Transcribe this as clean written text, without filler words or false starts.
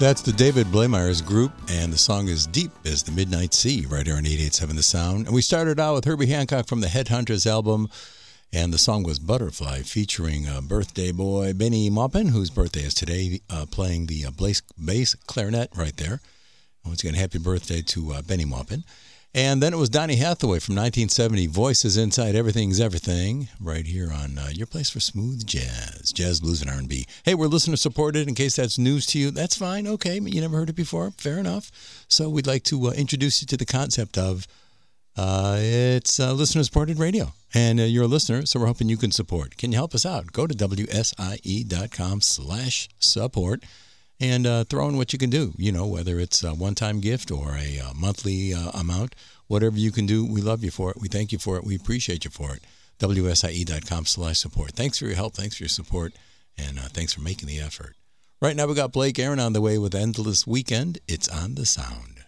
That's the David Blameyer's group, and the song is Deep as the Midnight Sea, right here on 88.7 The Sound. And we started out with Herbie Hancock from the Headhunters album, and the song was Butterfly, featuring birthday boy Benny Maupin, whose birthday is today, playing the bass clarinet right there. Once again, happy birthday to Benny Maupin. And then it was Donny Hathaway from 1970, Voices Inside Everything's Everything, right here on your place for smooth jazz, blues, and R&B. Hey, we're listener-supported. In case that's news to you, that's fine. Okay, you never heard it before. Fair enough. So we'd like to introduce you to the concept of it's listener-supported radio. And you're a listener, so we're hoping you can support. Can you help us out? Go to WSIE.com/support. And throw in what you can do, whether it's a one-time gift or a monthly amount, whatever you can do, we love you for it. We thank you for it. We appreciate you for it. WSIE.com/support. Thanks for your help. Thanks for your support. And thanks for making the effort. Right now we got Blake Aaron on the way with Endless Weekend. It's on the Sound.